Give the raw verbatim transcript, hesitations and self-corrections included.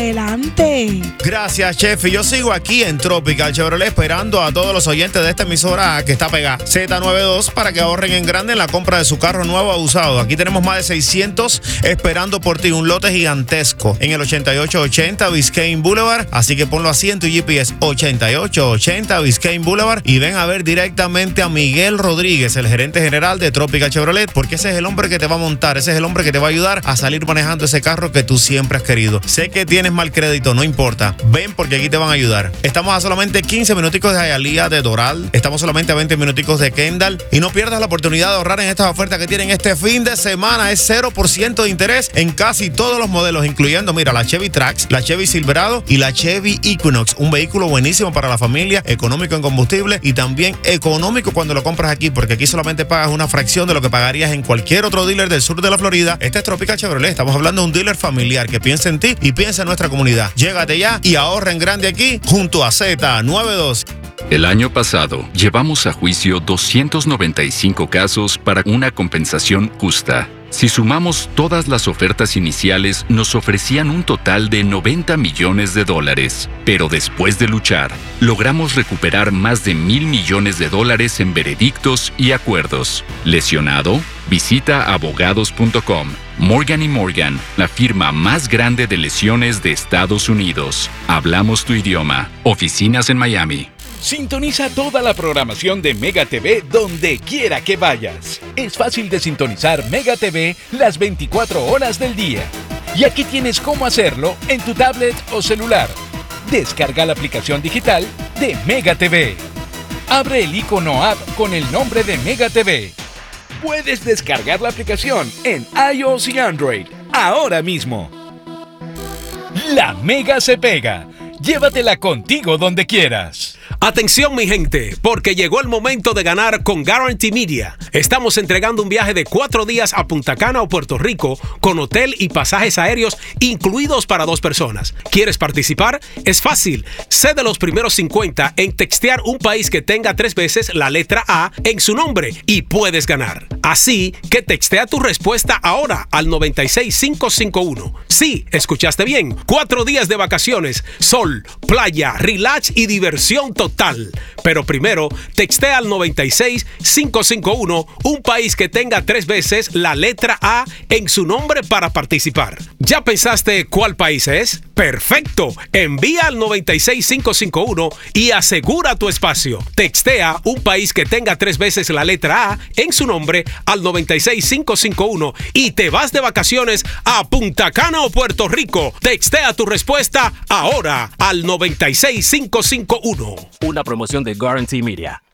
Adelante. Gracias, chef. Y yo sigo aquí en Tropical Chevrolet esperando a todos los oyentes de esta emisora que está pegada Z noventa y dos para que ahorren en grande en la compra de su carro nuevo o usado. Aquí tenemos más de seiscientos esperando por ti. Un lote gigantesco en el ochenta y ocho ochenta Biscayne Boulevard. Así que ponlo así en tu G P S. ochenta y ocho ochenta Biscayne Boulevard. Y ven a ver directamente a Miguel Rodríguez, el gerente general de Tropical Chevrolet, porque ese es el hombre que te va a montar. Ese es el hombre que te va a ayudar a salir manejando ese carro que tú siempre has querido. Sé que tienes mal crédito, no importa. Ven porque aquí te van a ayudar. Estamos a solamente quince minuticos de Hialeah, de Doral. Estamos solamente a veinte minuticos de Kendall. Y no pierdas la oportunidad de ahorrar en estas ofertas que tienen este fin de semana. Es cero por ciento de interés en casi todos los modelos, incluyendo, mira, la Chevy Trax, la Chevy Silverado y la Chevy Equinox. Un vehículo buenísimo para la familia, económico en combustible y también económico cuando lo compras aquí, porque aquí solamente pagas una fracción de lo que pagarías en cualquier otro dealer del sur de la Florida. Este es Tropical Chevrolet. Estamos hablando de un dealer familiar que piensa en ti y piensa en nuestra comunidad. Llégate ya y ahorra en grande aquí junto a Z noventa y dos. El año pasado, llevamos a juicio doscientos noventa y cinco casos para una compensación justa. Si sumamos todas las ofertas iniciales, nos ofrecían un total de noventa millones de dólares. Pero después de luchar, logramos recuperar más de mil millones de dólares en veredictos y acuerdos. ¿Lesionado? Visita abogados punto com. Morgan y Morgan, la firma más grande de lesiones de Estados Unidos. Hablamos tu idioma. Oficinas en Miami. Sintoniza toda la programación de Mega T V donde quiera que vayas. Es fácil de sintonizar Mega T V las veinticuatro horas del día. Y aquí tienes cómo hacerlo en tu tablet o celular. Descarga la aplicación digital de Mega T V. Abre el icono app con el nombre de Mega T V. Puedes descargar la aplicación en iOS y Android ahora mismo. La Mega se pega. Llévatela contigo donde quieras. Atención mi gente, porque llegó el momento de ganar con Guarantee Media. Estamos entregando un viaje de cuatro días a Punta Cana o Puerto Rico con hotel y pasajes aéreos incluidos para dos personas. ¿Quieres participar? Es fácil. Sé de los primeros cincuenta en textear un país que tenga tres veces la letra A en su nombre y puedes ganar. Así que textea tu respuesta ahora al noventa y seis cinco cinco uno. Sí, escuchaste bien. Cuatro días de vacaciones, sol, playa, relax y diversión total. Pero primero, textea al noventa y seis cinco cinco uno un país que tenga tres veces la letra A en su nombre para participar. ¿Ya pensaste cuál país es? ¡Perfecto! Envía al noventa y seis cinco cinco uno y asegura tu espacio. Textea un país que tenga tres veces la letra A en su nombre al noventa y seis cinco cinco uno y te vas de vacaciones a Punta Cana o Puerto Rico. Textea tu respuesta ahora al noventa y seis cinco cinco uno. Una promoción de Guarantee Media.